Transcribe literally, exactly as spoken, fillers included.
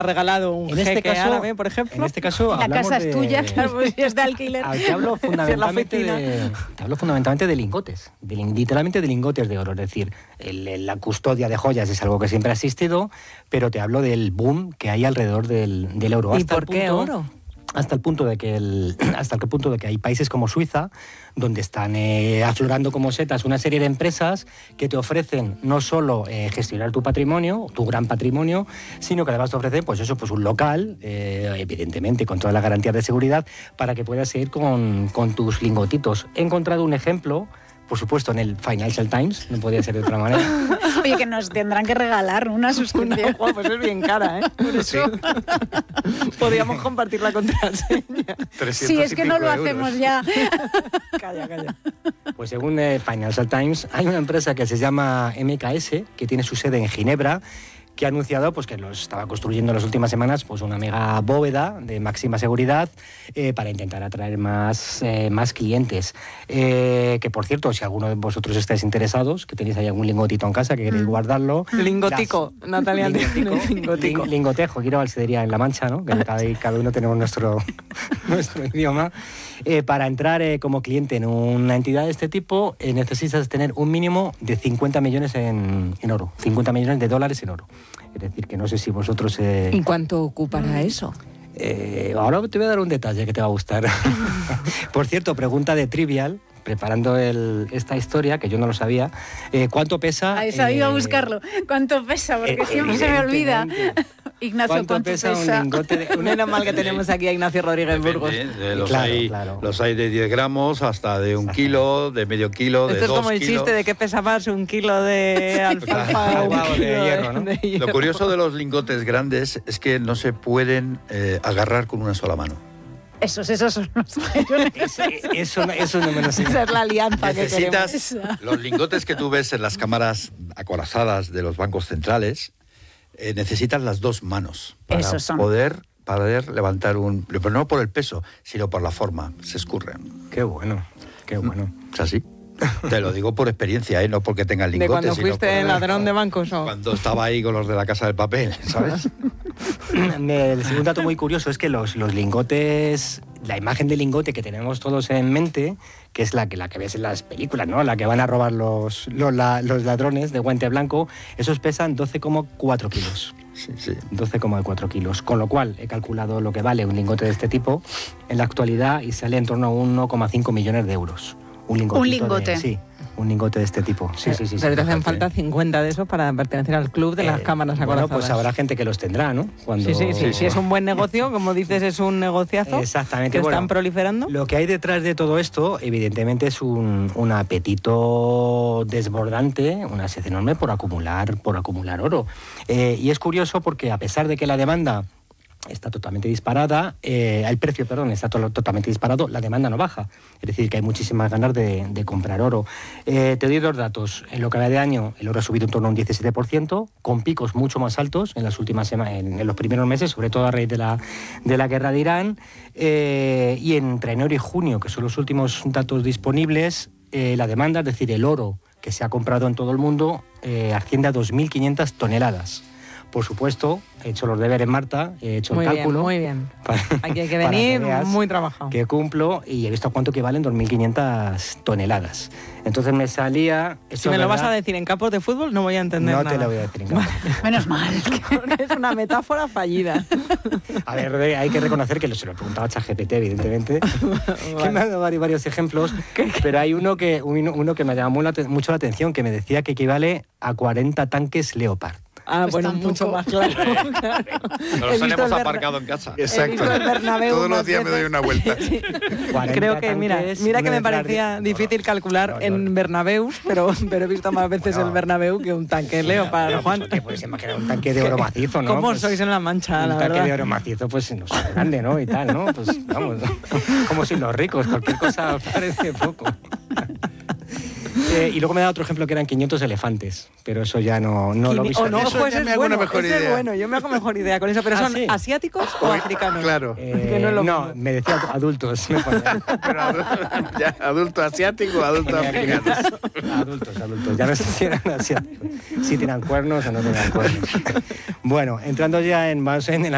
regalado un en jeque este caso, árabe, por ejemplo. En este caso, la casa de, es tuya, claro, pues es de alquiler. Te hablo fundamentalmente de, te hablo fundamentalmente de lingotes, de, literalmente de lingotes de oro. Es decir, el, la custodia de joyas es algo que siempre ha existido, pero te hablo del boom que hay alrededor del, del oro. ¿Y hasta por el qué punto, oro? Hasta el punto de que el, hasta el punto de que hay países como Suiza donde están eh, aflorando como setas una serie de empresas que te ofrecen no solo eh, gestionar tu patrimonio, tu gran patrimonio, sino que además te ofrecen pues eso, pues un local, eh, evidentemente con todas las garantías de seguridad, para que puedas ir con, con tus lingotitos. He encontrado un ejemplo, por supuesto, en el Financial Times, no podía ser de otra manera. Oye, que nos tendrán que regalar una suscripción. No, pues es bien cara, ¿eh? Por eso sí. Podríamos compartir la contraseña. Sí, es que no lo euros. hacemos ya. Calla, calla. Pues según el Financial Times, hay una empresa que se llama M K S, que tiene su sede en Ginebra, que ha anunciado pues, que lo estaba construyendo en las últimas semanas pues, una mega bóveda de máxima seguridad eh, para intentar atraer más, eh, más clientes. Eh, que, por cierto, si alguno de vosotros estáis interesados, que tenéis ahí algún lingotito en casa, que queréis mm. guardarlo... Lingotico, las... Natalia. Lingotico, lingotico. Lingotejo, quiero valsería en La Mancha, ¿no? Que cada, cada uno tenemos nuestro, nuestro idioma. Eh, para entrar eh, como cliente en una entidad de este tipo, eh, necesitas tener un mínimo de cincuenta millones en, en oro, cincuenta millones de dólares en oro. Es decir, que no sé si vosotros... Eh... ¿Y cuánto ocupará eso? Eh, ahora te voy a dar un detalle que te va a gustar. Por cierto, pregunta de Trivial, preparando el, esta historia, que yo no lo sabía, eh, ¿cuánto pesa? Ah, eso, eh, iba a buscarlo. ¿Cuánto pesa? Porque eh, siempre se me olvida. Ignacio, ¿cuánto, ¿cuánto pesa, pesa? un lingote de... Menos mal que tenemos aquí a Ignacio Rodríguez Burgos. Eh, los, claro, hay, claro. los hay de diez gramos hasta de un kilo, de medio kilo, de dos kilos. Esto es como el kilos. chiste de qué pesa más, un kilo de alfalfa o un kilo de hierro, ¿no? de hierro. Lo curioso de los lingotes grandes es que no se pueden eh, agarrar con una sola mano. Esos, esos son los eso, eso, eso no me lo sé. Esa es la alianza Necesitas que queremos. Los lingotes que tú ves en las cámaras acorazadas de los bancos centrales, eh, necesitas las dos manos para Esos son. poder, poder levantar un... Pero no por el peso, sino por la forma. Se escurren. Qué bueno, qué bueno. Es así. Te lo digo por experiencia, ¿eh? No porque tenga el lingote. ¿De cuando sino fuiste por... ladrón de bancos o...? Cuando estaba ahí con los de la Casa del Papel, ¿sabes? El segundo dato muy curioso es que los, los lingotes, la imagen del lingote que tenemos todos en mente, que es la que, la que ves en las películas, ¿no? La que van a robar los, los, la, los ladrones de guante blanco, esos pesan doce coma cuatro kilos. Sí, sí. doce coma cuatro kilos, con lo cual he calculado lo que vale un lingote de este tipo en la actualidad y sale en torno a uno coma cinco millones de euros. Un, un lingote. De, sí, un lingote de este tipo. Sí, sí, sí. Pero sí, te hacen sí. falta cincuenta de esos para pertenecer al club de las eh, cámaras acorazadas. Bueno, pues habrá gente que los tendrá, ¿no? Cuando... Sí, sí, sí. Si es un buen negocio, como dices, es un negociazo. Exactamente. Que bueno, están proliferando. Lo que hay detrás de todo esto, evidentemente, es un, un apetito desbordante, una sed enorme por acumular, por acumular oro. Eh, y es curioso porque a pesar de que la demanda está totalmente disparada, eh, el precio, perdón, está to totalmente disparado, la demanda no baja. Es decir, que hay muchísimas ganas de, de comprar oro. Eh, te doy dos datos. En lo que va de año, el oro ha subido en torno a un diecisiete por ciento, con picos mucho más altos en las últimas semanas, en, en los primeros meses, sobre todo a raíz de la, de la guerra de Irán. Eh, y entre enero y junio, que son los últimos datos disponibles, eh, la demanda, es decir, el oro que se ha comprado en todo el mundo, eh, asciende a dos mil quinientas toneladas. Por supuesto, he hecho los deberes, Marta, he hecho muy el cálculo. Muy bien, muy bien. Para, Aquí hay que venir que muy trabajado. Que cumplo y he visto cuánto equivalen dos mil quinientas toneladas. Entonces me salía... Si me lo vas a decir en campos de fútbol, no voy a entender no nada. No te lo voy a decir en campos. Menos mal. Es una metáfora fallida. A ver, hay que reconocer que se lo he preguntado a ChatGPT, evidentemente, vale. que me ha dado varios, varios ejemplos, pero hay uno que, uno, uno que me llamó mucho la atención, que me decía que equivale a cuarenta tanques Leopard. Ah, pues bueno, tampoco. Mucho más claro. claro. Nos los tenemos aparcado en casa. Exacto. Todos los días me doy una vuelta. Sí. Creo que, mira, mira que me parecía de... difícil no, calcular no, no, en no. Bernabeus, pero, pero he visto más veces bueno, el Bernabéu que un tanque sí, Leopard, no, Juan. Pues, ¿qué puedes imaginar un tanque de oro macizo, no? ¿Cómo pues, sois en La Mancha, un la tanque verdad? de oro macizo, pues no sé, grande, ¿no? Y tal, ¿no? Pues vamos, como si los ricos, cualquier cosa parece poco. Eh, y luego me da otro ejemplo que eran quinientos elefantes, pero eso ya no, no lo visualizo. Oh, no, pues es bueno, mejor ese idea. es bueno, yo me hago mejor idea con eso, pero ¿son ah, sí? asiáticos o africanos? Claro. Eh, que no, es lo no mismo. me decía adultos. Me pero ya, adulto asiático o adulto africano. Adultos, adultos. Ya no sé si eran asiáticos, si tenían cuernos o no tenían cuernos. Bueno, entrando ya en más en el